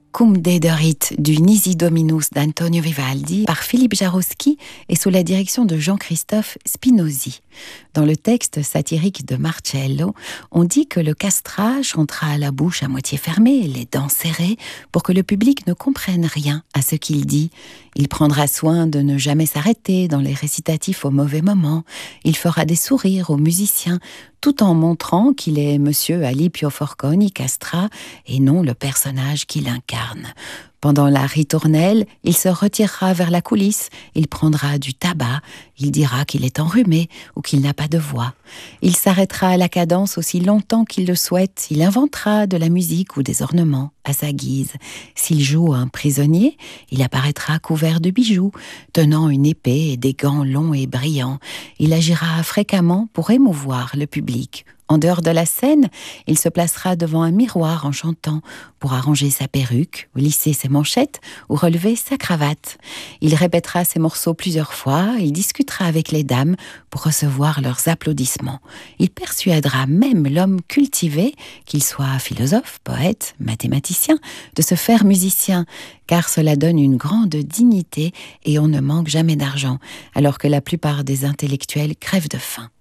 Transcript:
Cum dederit du Nisi Dominus d'Antonio Vivaldi par Philippe Jarouski et sous la direction de Jean-Christophe Spinozzi. Dans le texte satirique de Marcello, on dit que le castrat chantera la bouche à moitié fermée, les dents serrées, pour que le public ne comprenne rien à ce qu'il dit. Il prendra soin de ne jamais s'arrêter dans les récitatifs au mauvais moment. Il fera des sourires aux musiciens, tout en montrant qu'il est Monsieur Alipio Forconi Castra et non le personnage qu'il incarne. Pendant la ritournelle, il se retirera vers la coulisse, il prendra du tabac, il dira qu'il est enrhumé ou qu'il n'a pas de voix. Il s'arrêtera à la cadence aussi longtemps qu'il le souhaite, il inventera de la musique ou des ornements à sa guise. S'il joue un prisonnier, il apparaîtra couvert de bijoux, tenant une épée et des gants longs et brillants. Il agira fréquemment pour émouvoir le public. En dehors de la scène, il se placera devant un miroir en chantant pour arranger sa perruque, ou lisser ses manchettes ou relever sa cravate. Il répétera ses morceaux plusieurs fois, il discutera avec les dames pour recevoir leurs applaudissements. Il persuadera même l'homme cultivé, qu'il soit philosophe, poète, mathématicien, de se faire musicien, car cela donne une grande dignité et on ne manque jamais d'argent, alors que la plupart des intellectuels crèvent de faim.